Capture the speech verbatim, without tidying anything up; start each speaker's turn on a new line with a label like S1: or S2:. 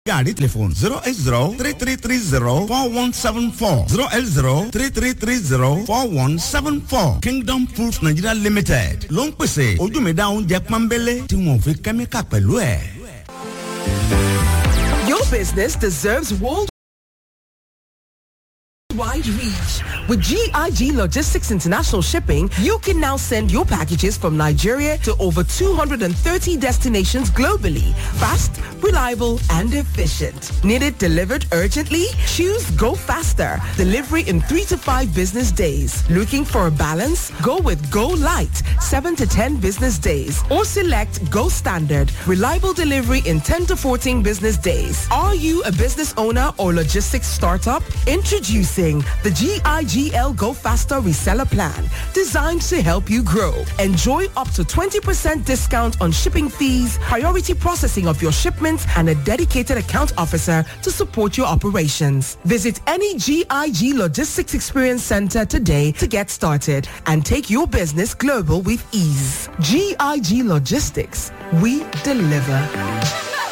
S1: Gari telephone zero eight zero three three three zero four one seven four zero eight zero three three three zero four one seven four Kingdom Foods Nigeria Limited ló ń pèsè ojúmẹ̀dá oúnjẹ pọ́nbélé tí wọ́n fi kẹ́míkà pẹ̀lú ẹ̀.
S2: Your business deserves world wide reach. With G I G Logistics International Shipping, you can now send your packages from Nigeria to over two hundred thirty destinations globally. Fast, reliable, and efficient. Need it delivered urgently? Choose Go Faster. Delivery in three to five business days. Looking for a balance? Go with Go Light, seven to ten business days. Or select Go Standard. Reliable delivery in ten to fourteen business days. Are you a business owner or logistics startup? Introducing the G I G L Go Faster Reseller Plan, designed to help you grow. Enjoy up to twenty percent discount on shipping fees, priority processing of your shipments, and a dedicated account officer to support your operations. Visit any G I G Logistics Experience Center today to get started and take your business global with ease. G I G Logistics, we deliver.